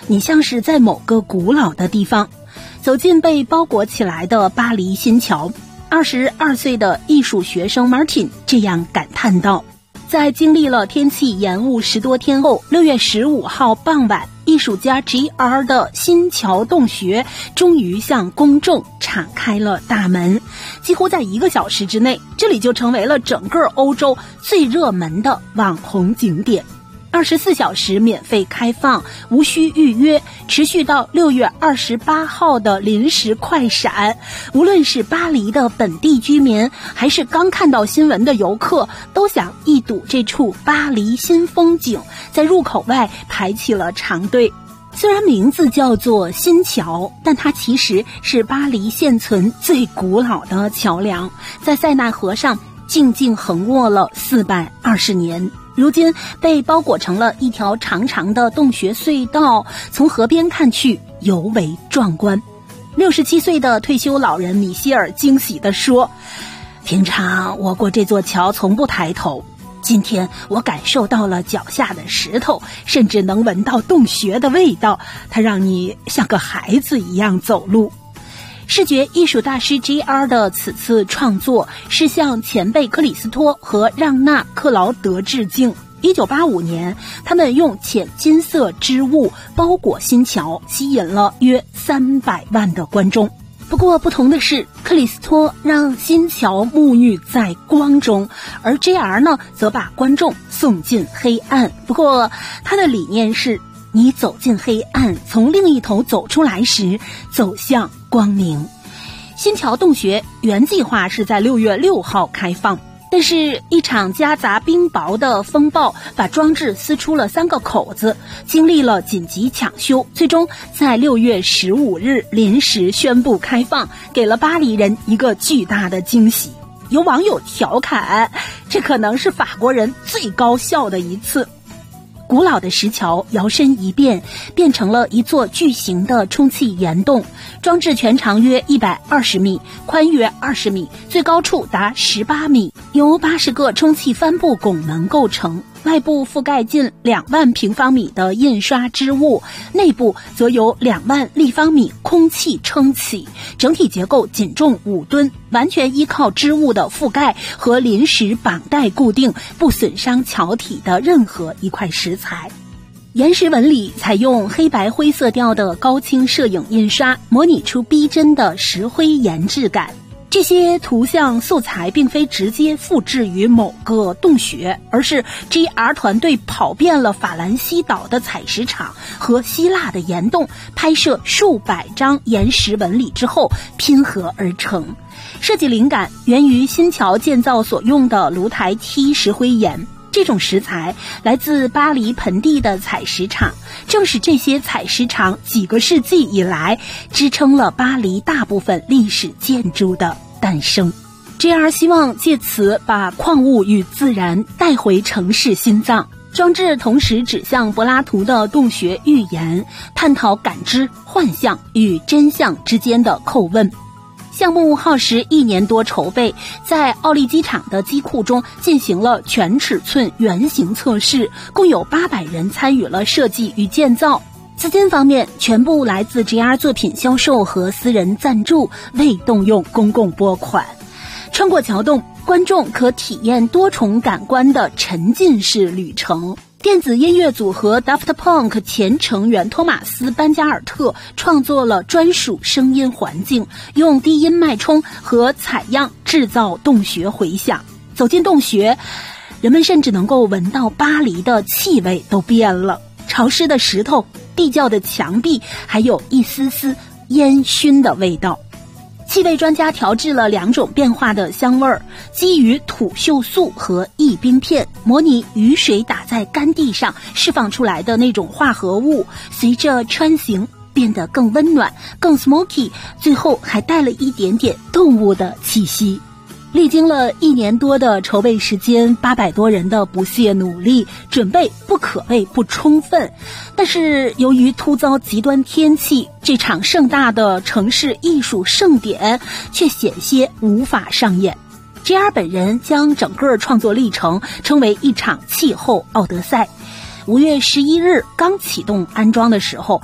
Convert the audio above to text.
你像是在某个古老的地方。走进被包裹起来的巴黎新桥，22岁的艺术学生 Martin 这样感叹道。在经历了天气延误10多天后，6月15号傍晚，艺术家 GR 的新桥洞穴终于向公众敞开了大门。几乎在1个小时之内，这里就成为了整个欧洲最热门的网红景点。24小时免费开放，无需预约，持续到6月28号的临时快闪。无论是巴黎的本地居民，还是刚看到新闻的游客，都想一睹这处巴黎新风景，在入口外排起了长队。虽然名字叫做新桥，但它其实是巴黎现存最古老的桥梁，在塞纳河上静静横卧了420年。如今被包裹成了一条长长的洞穴隧道，从河边看去尤为壮观。67岁的退休老人米歇尔惊喜地说，平常我过这座桥从不抬头，今天我感受到了脚下的石头，甚至能闻到洞穴的味道，它让你像个孩子一样走路。视觉艺术大师 GR 的此次创作是向前辈克里斯托和让纳克劳德致敬。1985年，他们用浅金色织物包裹新桥，吸引了约300万的观众。不过不同的是，克里斯托让新桥沐浴在光中，而 GR 呢，则把观众送进黑暗。不过他的理念是，你走进黑暗，从另一头走出来时，走向光明。新桥洞穴原计划是在6月6号开放，但是一场夹杂冰雹的风暴把装置撕出了3个口子，经历了紧急抢修，最终在6月15日临时宣布开放，给了巴黎人一个巨大的惊喜。有网友调侃，这可能是法国人最高效的一次。古老的石桥摇身一变，变成了一座巨型的充气岩洞，装置全长约120米，宽约20米，最高处达18米，由80个充气帆布拱门构成，外部覆盖近2万平方米的印刷织物，内部则由2万立方米空气撑起，整体结构仅重5吨，完全依靠织物的覆盖和临时绑带固定，不损伤桥体的任何一块石材。岩石纹理采用黑白灰色调的高清摄影印刷，模拟出逼真的石灰岩质感。这些图像素材并非直接复制于某个洞穴，而是 GR 团队跑遍了法兰西岛的采石场和希腊的岩洞，拍摄数百张岩石纹理之后拼合而成。设计灵感源于新桥建造所用的卢台梯石灰岩，这种石材来自巴黎盆地的采石场，正是这些采石场几个世纪以来支撑了巴黎大部分历史建筑的诞生。 GR 希望借此把矿物与自然带回城市心脏。装置同时指向柏拉图的洞穴寓言，探讨感知、幻象与真相之间的叩问。项目耗时1年多筹备，在奥利机场的机库中进行了全尺寸原型测试，共有800人参与了设计与建造。资金方面，全部来自 GR 作品销售和私人赞助，未动用公共拨款。穿过桥洞，观众可体验多重感官的沉浸式旅程。电子音乐组合 Daft Punk 前成员托马斯·班加尔特创作了专属声音环境，用低音脉冲和采样制造洞穴回响。走进洞穴，人们甚至能够闻到巴黎的气味都变了，潮湿的石头、地窖的墙壁，还有一丝丝烟熏的味道。气味专家调制了2种变化的香味儿，基于土锈素和异冰片，模拟雨水打在干地上释放出来的那种化合物，随着穿行变得更温暖、更 smoky， 最后还带了一点点动物的气息。历经了1年多的筹备时间，800多人的不懈努力，准备不可谓不充分。但是由于突遭极端天气，这场盛大的城市艺术盛典却险些无法上演。GR 本人将整个创作历程称为一场气候奥德赛。5月11日刚启动安装的时候，